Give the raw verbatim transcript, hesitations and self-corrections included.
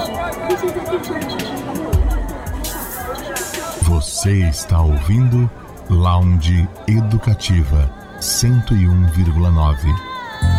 Você está ouvindo Lounge Educativa cento e um vírgula nove.